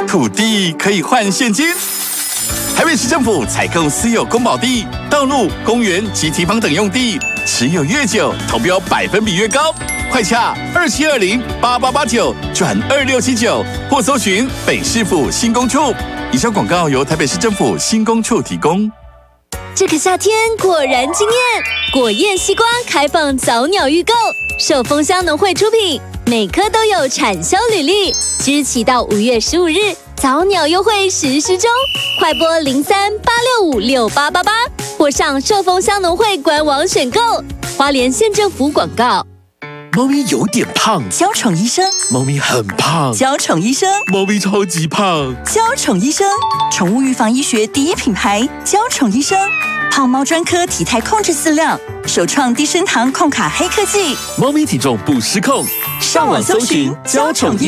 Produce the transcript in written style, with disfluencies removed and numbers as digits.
土地可以换现金。台北市政府采购私有公保地、道路、公园及堤防等用地，持有越久，投标百分比越高。快洽27208889转2679，或搜寻北市府新工处。以上广告由台北市政府新工处提供。 这个夏天果然惊艳，果宴西瓜开放早鸟预购，受丰香农会出品，每颗都有产销履历，即日起到5月15日，早鸟优惠实施中，快拨03-865-6888，或上受丰香农会官网选购。花莲县政府广告。 猫咪有点胖， 娇宠医生； 猫咪很胖， 娇宠医生； 猫咪超级胖， 娇宠医生。宠物预防医学第一品牌，娇宠医生，胖猫专科体态控制饲料，首创低升糖控卡黑科技， 猫咪体重不失控。上网搜寻娇宠医